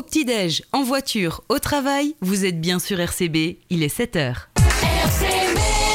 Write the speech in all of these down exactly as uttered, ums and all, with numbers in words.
petit-déj, en voiture, au travail, vous êtes bien sur R C B, il est sept heures. R C B.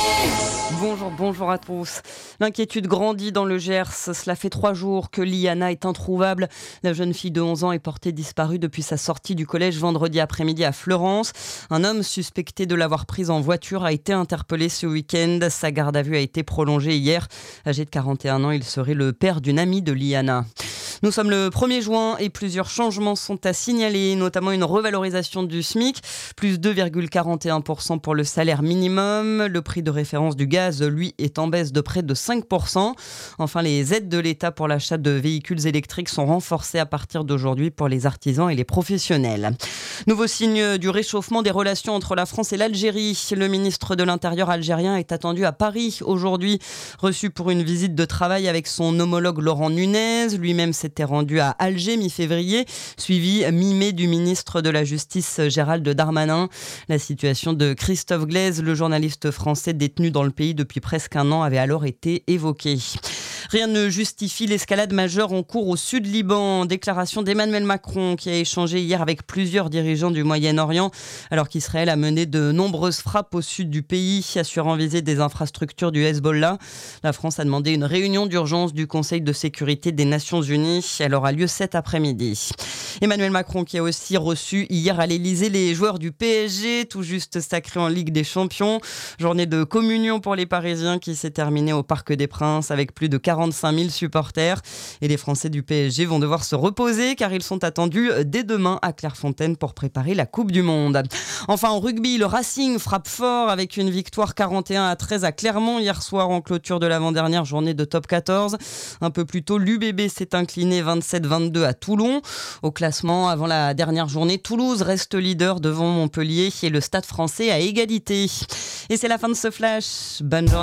Bonjour, bonjour à tous. L'inquiétude grandit dans le Gers. Cela fait trois jours que Liana est introuvable. La jeune fille de onze ans est portée disparue depuis sa sortie du collège vendredi après-midi à Fleurance. Un homme suspecté de l'avoir prise en voiture a été interpellé ce week-end. Sa garde à vue a été prolongée hier. Âgé de quarante et un ans, il serait le père d'une amie de Liana. Nous sommes le premier juin et plusieurs changements sont à signaler, notamment une revalorisation du SMIC, plus deux virgule quarante et un pour cent pour le salaire minimum. Le prix de référence du gaz, lui, est en baisse de près de cinq pour cent. Enfin, les aides de l'État pour l'achat de véhicules électriques sont renforcées à partir d'aujourd'hui pour les artisans et les professionnels. Nouveau signe du réchauffement des relations entre la France et l'Algérie. Le ministre de l'Intérieur algérien est attendu à Paris aujourd'hui, reçu pour une visite de travail avec son homologue Laurent Nunez. Lui-même s'était rendu à Alger mi-février, suivi mi-mai du ministre de la Justice Gérald Darmanin. La situation de Christophe Glaise, le journaliste français détenu dans le pays depuis presque un an, avait alors été évoquée. Rien ne justifie l'escalade majeure en cours au sud Liban. Déclaration d'Emmanuel Macron qui a échangé hier avec plusieurs dirigeants du Moyen-Orient alors qu'Israël a mené de nombreuses frappes au sud du pays, assurant viser des infrastructures du Hezbollah. La France a demandé une réunion d'urgence du Conseil de sécurité des Nations Unies. Elle aura lieu cet après-midi. Emmanuel Macron qui a aussi reçu hier à l'Elysée les joueurs du P S G, tout juste sacrés en Ligue des Champions. Journée de communion pour les Parisiens qui s'est terminée au Parc des Princes avec plus de quarante-cinq mille supporters. Et les Français du P S G vont devoir se reposer car ils sont attendus dès demain à Clairefontaine pour préparer la Coupe du Monde. Enfin, en rugby, le Racing frappe fort avec une victoire quarante et un à treize à Clermont hier soir en clôture de l'avant-dernière journée de top quatorze. Un peu plus tôt, l'U B B s'est incliné vingt-sept vingt-deux à Toulon. Au classement, avant la dernière journée, Toulouse reste leader devant Montpellier et le Stade français à égalité. Et c'est la fin de ce flash. Bonne journée.